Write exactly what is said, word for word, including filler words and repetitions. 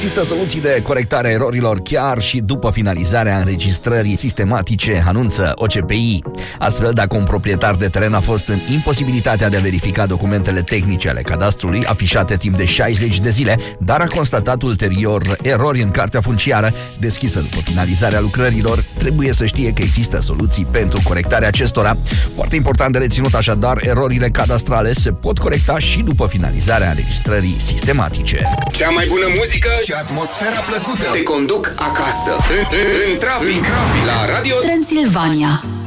Există soluții de corectare a erorilor chiar și după finalizarea înregistrării sistematice, anunță O C P I. Astfel, dacă un proprietar de teren a fost în imposibilitatea de a verifica documentele tehnice ale cadastrului afișate timp de șaizeci de zile, dar a constatat ulterior erori în cartea funciară deschisă după finalizarea lucrărilor, trebuie să știe că există soluții pentru corectarea acestora. Foarte important de reținut așadar, erorile cadastrale se pot corecta și după finalizarea înregistrării sistematice. Cea mai bună muzică și atmosfera plăcută te conduc acasă, în, în, în trafic, la Radio Transilvania.